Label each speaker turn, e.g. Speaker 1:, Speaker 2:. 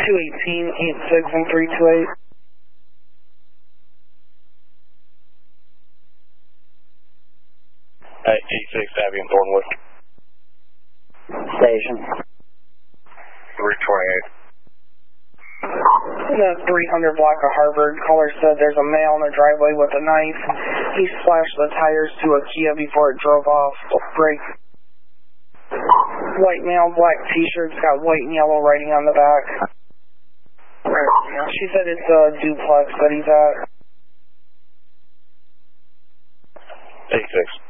Speaker 1: 218, 86, and 328.
Speaker 2: Hey, 86, Abby and Thornwood.
Speaker 3: Station.
Speaker 2: 328.
Speaker 1: The 300 block of Harvard, caller said there's a male in the driveway with a knife. He slashed the tires to a Kia before it drove off. Break. White male, black t-shirt's got white and yellow writing on the back. She said it's a duplex that he's at.
Speaker 2: 86.